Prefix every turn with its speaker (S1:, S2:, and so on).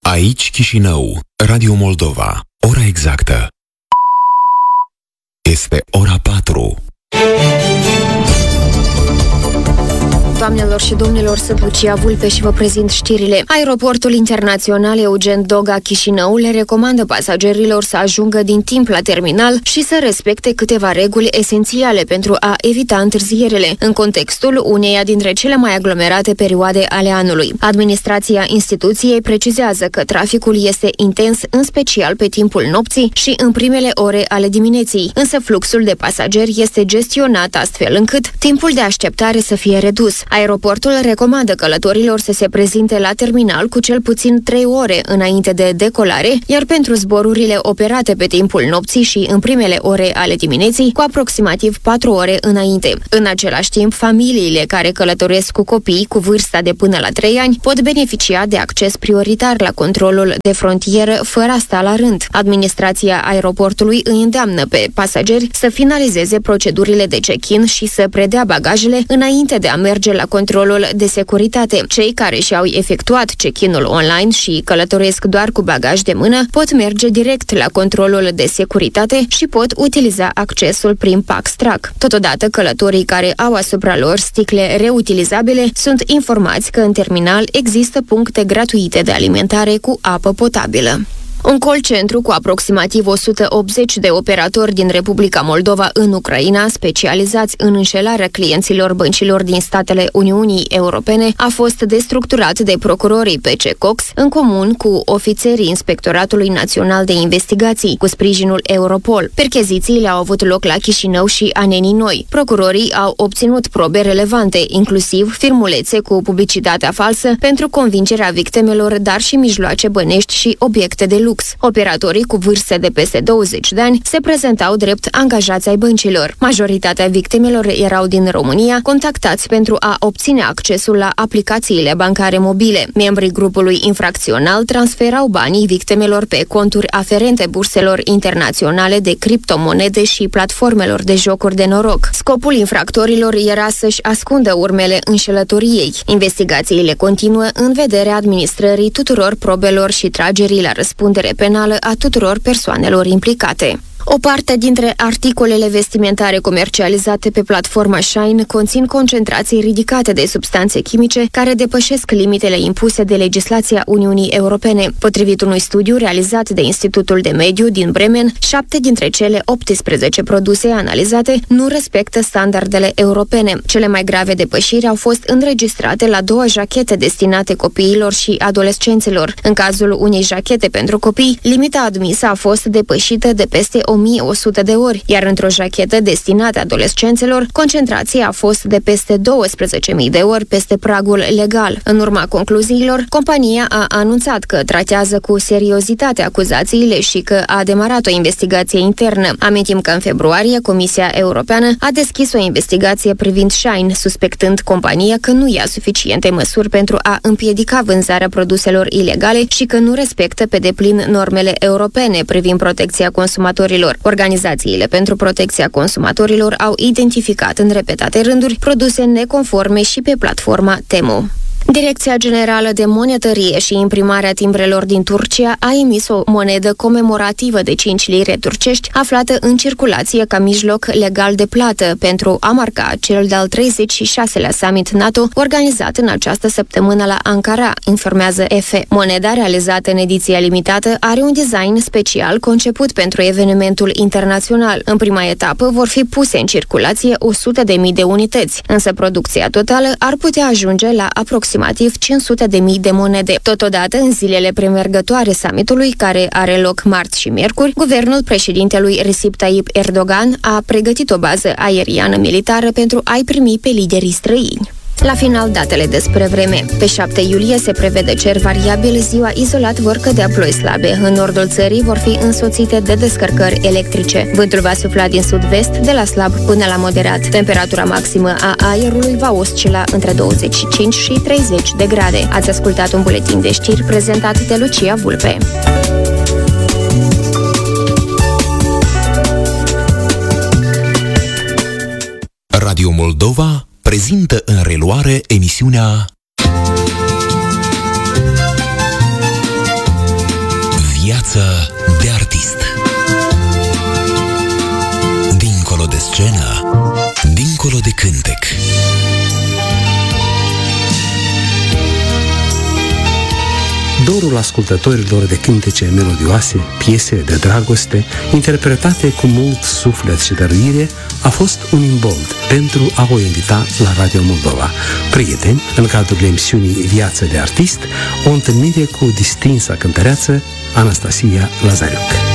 S1: Aici Chișinău, Radio Moldova. Ora exactă este ora 4.
S2: Doamnelor și domnilor, sunt Lucia Vulpe și vă prezint știrile. Aeroportul internațional Eugen Doga Chișinău le recomandă pasagerilor să ajungă din timp la terminal și să respecte câteva reguli esențiale pentru a evita întârzierele, în contextul uneia dintre cele mai aglomerate perioade ale anului. Administrația instituției precizează că traficul este intens, în special pe timpul nopții și în primele ore ale dimineții, însă fluxul de pasageri este gestionat astfel încât timpul de așteptare să fie redus. Aeroportul recomandă călătorilor să se prezinte la terminal cu cel puțin 3 ore înainte de decolare, iar pentru zborurile operate pe timpul nopții și în primele ore ale dimineții, cu aproximativ 4 ore înainte. În același timp, familiile care călătoresc cu copii cu vârsta de până la 3 ani pot beneficia de acces prioritar la controlul de frontieră fără a sta la rând. Administrația aeroportului îi îndeamnă pe pasageri să finalizeze procedurile de check-in și să predea bagajele înainte de a merge la controlul de securitate. Cei care și-au efectuat check-in-ul online și călătoresc doar cu bagaj de mână pot merge direct la controlul de securitate și pot utiliza accesul prin Paxtrack. Totodată, călătorii care au asupra lor sticle reutilizabile sunt informați că în terminal există puncte gratuite de alimentare cu apă potabilă. Un call centru cu aproximativ 180 de operatori din Republica Moldova în Ucraina, specializați în înșelarea clienților băncilor din statele Uniunii Europene, a fost destructurat de procurorii PC Cox în comun cu ofițerii Inspectoratului Național de Investigații, cu sprijinul Europol. Perchezițiile au avut loc la Chișinău și Anenii Noi. Procurorii au obținut probe relevante, inclusiv firmulețe cu publicitatea falsă pentru convingerea victimelor, dar și mijloace bănești și obiecte de lux. Operatorii cu vârste de peste 20 de ani se prezentau drept angajați ai băncilor. Majoritatea victimelor erau din România, contactați pentru a obține accesul la aplicațiile bancare mobile. Membrii grupului infracțional transferau banii victimelor pe conturi aferente burselor internaționale de criptomonede și platformelor de jocuri de noroc. Scopul infractorilor era să-și ascundă urmele înșelătoriei. Investigațiile continuă în vederea administrării tuturor probelor și tragerii la răspundere penală a tuturor persoanelor implicate. O parte dintre articolele vestimentare comercializate pe platforma Shine conțin concentrații ridicate de substanțe chimice care depășesc limitele impuse de legislația Uniunii Europene. Potrivit unui studiu realizat de Institutul de Mediu din Bremen, 7 dintre cele 18 produse analizate nu respectă standardele europene. Cele mai grave depășiri au fost înregistrate la 2 jachete destinate copiilor și adolescenților. În cazul unei jachete pentru copii, limita admisă a fost depășită de peste 1100 de ori, iar într-o jachetă destinată adolescenților, concentrația a fost de peste 12.000 de ori peste pragul legal. În urma concluziilor, compania a anunțat că tratează cu seriozitate acuzațiile și că a demarat o investigație internă. Amintim că în februarie, Comisia Europeană a deschis o investigație privind Shine, suspectând compania că nu ia suficiente măsuri pentru a împiedica vânzarea produselor ilegale și că nu respectă pe deplin normele europene privind protecția consumatorilor. Organizațiile pentru protecția consumatorilor au identificat în repetate rânduri produse neconforme și pe platforma Temu. Direcția Generală de Monetărie și Imprimarea Timbrelor din Turcia a emis o monedă comemorativă de 5 lire turcești aflată în circulație ca mijloc legal de plată pentru a marca cel de-al 36-lea summit NATO organizat în această săptămână la Ankara, informează EFE. Moneda, realizată în ediția limitată, are un design special conceput pentru evenimentul internațional. În prima etapă vor fi puse în circulație 100.000 de unități, însă producția totală ar putea ajunge la aproximativ 500.000 de monede. Totodată, în zilele premergătoare summitului, care are loc marți și miercuri, guvernul președintelui Recep Tayyip Erdogan a pregătit o bază aeriană militară pentru a-i primi pe liderii străini. La final, datele despre vreme. Pe 7 iulie se prevede cer variabil, ziua izolat vor cădea ploi slabe. În nordul țării vor fi însoțite de descărcări electrice. Vântul va sufla din sud-vest, de la slab până la moderat. Temperatura maximă a aerului va oscila între 25 și 30 de grade. Ați ascultat un buletin de știri prezentat de Lucia Vulpe.
S1: Radio Moldova prezintă în reluare emisiunea scenă, dincolo de cântec.
S3: Dorul ascultătorilor de cântece melodioase, piese de dragoste, interpretate cu mult suflet și dăruire, a fost un imbold pentru a o invita la Radio Moldova. Prieteni, în cadrul emisiunii Viață de artist, o întâlnire cu distinsa cântăreață Anastasia Lazariuc.